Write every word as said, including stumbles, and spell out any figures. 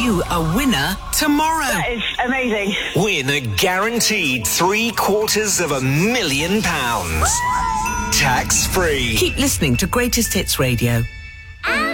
you a winner tomorrow. That is amazing. Win a guaranteed three quarters of a million pounds. Tax free. Keep listening to Greatest Hits Radio.